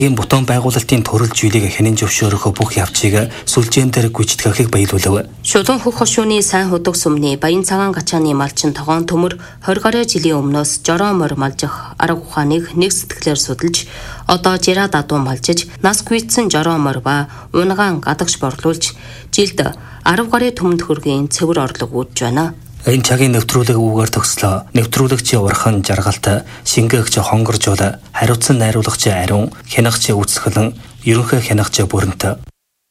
Ийм бутан байгуулалтын төрөл зүйлийг хянин зөвшөөрөх бүх явцыг сүлжээнээр гүйцэтгэхийг баялуулав. Шулуун хөх хошууны сайн худаг сүмний Баян цагаан гачааны малчин тогоон төмөр 20 гаруй жилийн өмнөөс жороо морь малжих арга ухааныг нэг сэтгэлээр судалж, одоо жира дадуу малжиж, нас гүйцсэн жороо морь ба унагаан гадагш борлуулж, жилд 10 гаруй төмөнд хөргийн цэвэр орлого үүдэж байна. Энэ цагийн нэвтрүүлэг үгээр төгслөө. Нэвтрүүлэгч урхан жаргалт, шингээгч хонгоржуул, хариуцсан найруулагч ариун, хянагч үсгэлэн, ерөнхий хянагч бүрэнт.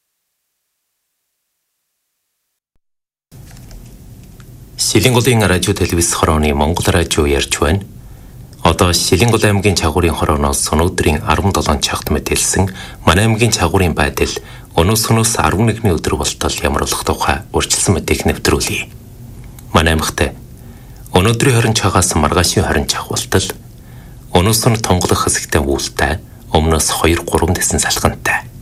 Шилэнгулын радио телевиз хорооны Монгол радио ярьж байна. Одоо Шилэнгул аймгийн чагуурын хорооноос өнөөдрийн 17 цагт мэдээлсэн манай аймгийн чагуурын байдал өнөөс 11-ний өдөр болтол ямар болох тухай урьдчилсан мэдээг нэвтрүүлье. Манай аймагт өнөөдрийн 20 цагаас маргаашийн 20 цаг болтол өнөөс нь тонголох хэсэгтээ үүлтэй өмнөөс 2-3 дэсэн салхантай.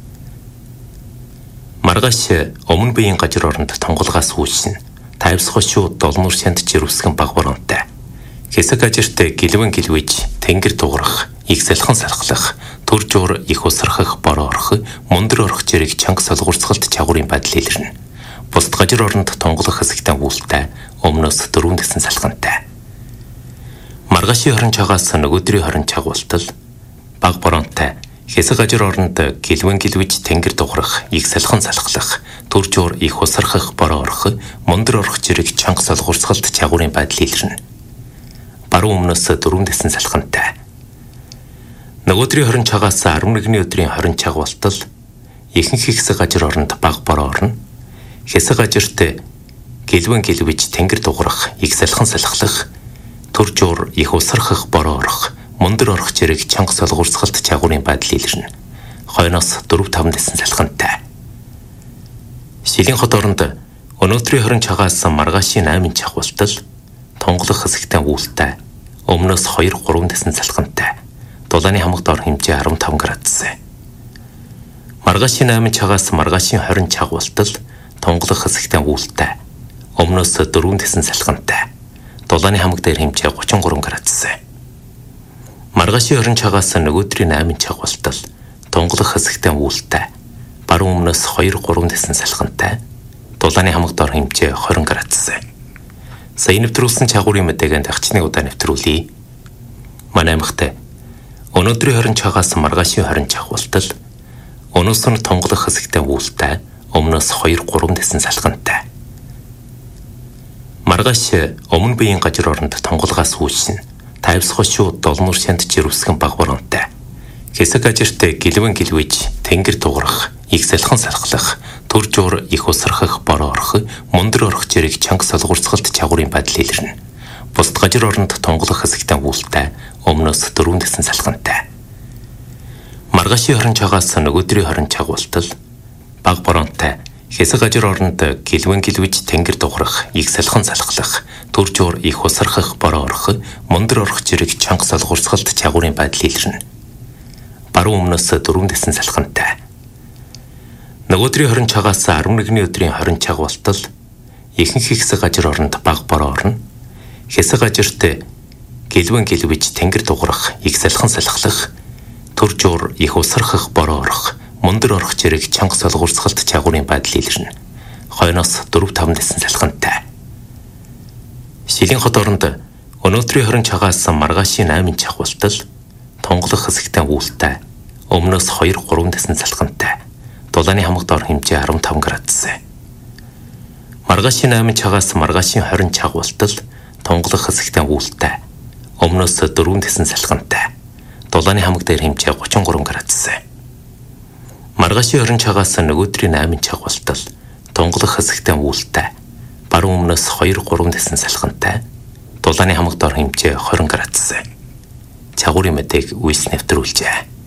Маргааш өмнө биеийн гажир оронд тонголгоос үүснэ. Тайвсгоо шууд долнуур шанд жирвсгэн баг боронтой. Хэсэг гажирт гэлвэн гэлвэж тэнгэр дуурах, их салхан салхлах, төр жуур их усрахах бороо орох, мундар орох зэрэг чанга солгурцгалт чагуурын байдал илэрнэ. Бусд гажир оронд тонголох хэсэгтээ үүлтэй өмнөөс 4 дэсэн салхантай. Маргаашийн 20 цагаас нөгөөдрийн 20 цаг болтол баг боронтой хэсэг гажир оронд гэлвэн гэлвэж тэнгэр дуурах, их салхан салхлах, төр жуур их усрахах бороо орох, мундар орох зэрэг чанга солгурцгалт чагуурын байдал илэрнэ. Баруун өмнөөс 4 дэсэн салхантай. Нөгөөдрийн 20 цагаас 11-ний өдрийн 20 цаг болтол ихэнх хэсэг гажир оронд баг бороо орно. Хэсэг гажирт гэлвэн гэлвэж тэнгэр дуурах, их салхан салхлах, төр жуур их усрахах бороо орох, мундар орох зэрэг чанга солгурцгалт чагуурын байдал илэрнэ. Хойноос 4-5 дэсэн салхантай. Шилэн хот оронд өнөөдрийн 20 цагаас маргаашийн 8 цаг болтол тонголох хэсэгтээ үүлтэй өмнөөс 2-3 дэсэн салхантай. Дулааны хамаг дор хэмжээ 15 градус. Маргаашийн 8 цагаас маргаашийн 20 цаг болтол тонголох хэсэгтээ үүлтэй өмнөөс 4 дэсэн салхантай. Дулааны хамаг дээр хэмжээ 33 градус. Маргаашийн 20 цагаас нөгөөдрийн 8 цаг болтол тонголох хэсэгтээ үүлтэй баруун өмнөөс 2-3 дэсэн салхантай. Дулааны хамаг дор хэмжээ 20 градус. Сая нэвтрүүлсэн чагуурын мэдээгээ дахчны удаа нэвтрүүлье. Манай аймагт өнөөдрийн 20 цагаас маргаашийн 20 цаг болтол өнөөс нь тонголох хэсэгтээ үүлтэй өмнөөс 2-3 дэсэн салхантай. Маргааш өмнө биеийн гажир оронд тонголгоос үүснэ. Тайвсгоо шууд долнуур шанд жирвсгэн баг боронтой. Хэсэг гажирт гэлвэн гэлвэж тэнгэр дуурах, их салхан салхлах, төр жуур их усрахах бороо орох, мундар орох зэрэг чанга солгурцгалт чагуурын байдал илэрнэ. Бусд гажир оронд тонголох хэсэгтээ үүлтэй өмнөөс 4 дэсэн салхантай. Маргаашийн 20 цагаас нөгөөдрийн 20 цаг болтол баг боронтой хэсэг гажир оронд гэлвэн гэлвэж тэнгэр дуурах, их салхан салхлах, төр жуур их усрахах бороо орох, мундар орох зэрэг чанга солгурцгалт чагуурын байдал илэрнэ. Баруун өмнөөс 4 дэсэн салхантай. Нөгөөдрийн 20 цагаас 11-ний өдрийн 20 цаг болтол ихэнх хэсэг гажир оронд баг бороо орно. Хэсэг гажирт гэлвэн гэлвэж тэнгэр дуурах, их салхан салхлах, төр жуур их усрахах бороо орох, мундар орох зэрэг чанга солгурцгалт чагуурын байдал илэрнэ. Хойноос 4-5 дэсэн салхантай. Шилэн хот оронд өнөөдрийн 20 цагаас маргаашийн 8 цаг болтол тонголох хэсэгтээ үүлтэй өмнөөс 2-3 дэсэн салхантай. Дулааны хамаг дор хэмжээ 15 градус. Маргаашийн 8 цагаас маргаашийн 20 цаг болтол тонголох хэсэгтээ үүлтэй өмнөөс 4 дэсэн салхантай. Дулааны хамаг дээр хэмжээ 33 градус. Маргаашийн 20 цагаас нөгөөдрийн 8 цаг болтол тонголох хэсэгтээ үүлтэй баруун өмнөөс 2-3 дэсэн салхантай. Дулааны хамаг дор хэмжээ 20 градус. Чагуурын мэдээг үйлс нэвтрүүлжээ.